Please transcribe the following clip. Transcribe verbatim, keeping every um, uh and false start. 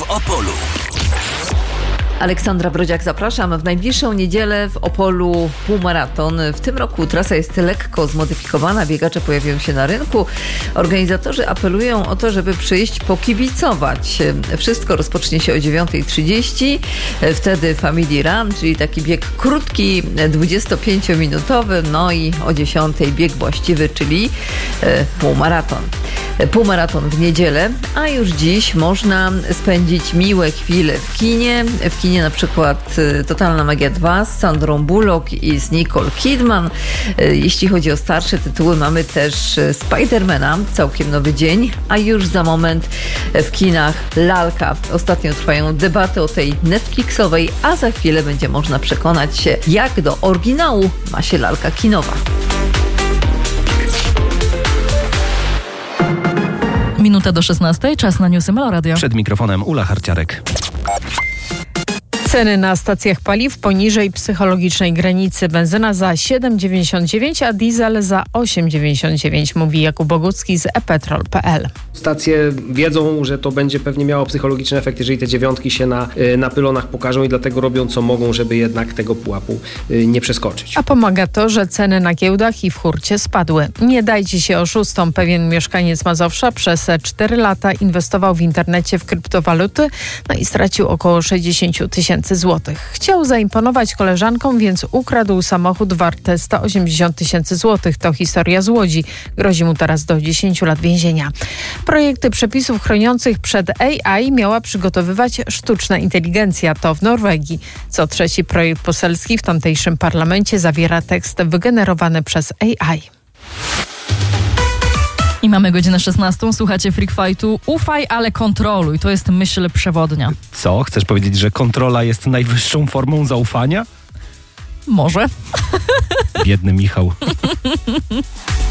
Opolu. Aleksandra Brodziak, zapraszam. W najbliższą niedzielę w Opolu półmaraton. W tym roku trasa jest lekko zmodyfikowana, biegacze pojawią się na rynku. Organizatorzy apelują o to, żeby przyjść pokibicować. Wszystko rozpocznie się o dziewiąta trzydzieści. Wtedy Family Run, czyli taki bieg krótki, dwudziestopięciominutowy. No i o dziesiątej bieg właściwy, czyli półmaraton. Półmaraton w niedzielę, a już dziś można spędzić miłe chwile w kinie. W kinie na przykład Totalna Magia dwa z Sandrą Bullock i z Nicole Kidman. Jeśli chodzi o starsze tytuły, mamy też Spidermana, całkiem nowy dzień, a już za moment w kinach Lalka. Ostatnio trwają debaty o tej Netflixowej, a za chwilę będzie można przekonać się, jak do oryginału ma się lalka kinowa. Minuta do szesnastej, czas na newsy Melo Radio. Przed mikrofonem Ula Harciarek. Ceny na stacjach paliw poniżej psychologicznej granicy. Benzyna za siedem dziewięćdziesiąt dziewięć, a diesel za osiem dziewięćdziesiąt dziewięć, mówi Jakub Bogucki z e petrol kropka pe el. Stacje wiedzą, że to będzie pewnie miało psychologiczny efekt, jeżeli te dziewiątki się na, na pylonach pokażą i dlatego robią co mogą, żeby jednak tego pułapu nie przeskoczyć. A pomaga to, że ceny na giełdach i w hurcie spadły. Nie dajcie się oszustom. Pewien mieszkaniec Mazowsza przez cztery lata inwestował w internecie w kryptowaluty, no i stracił około sześćdziesiąt tysięcy złotych. Chciał zaimponować koleżankom, więc ukradł samochód warty sto osiemdziesiąt tysięcy złotych. To historia z Łodzi. Grozi mu teraz do dziesięciu lat więzienia. Projekty przepisów chroniących przed A I miała przygotowywać sztuczna inteligencja. To w Norwegii. Co trzeci projekt poselski w tamtejszym parlamencie zawiera tekst wygenerowany przez A I. I mamy godzinę szesnastą. Słuchacie Freak Fightu. Ufaj, ale kontroluj. To jest myśl przewodnia. Co? Chcesz powiedzieć, że kontrola jest najwyższą formą zaufania? Może. Biedny Michał.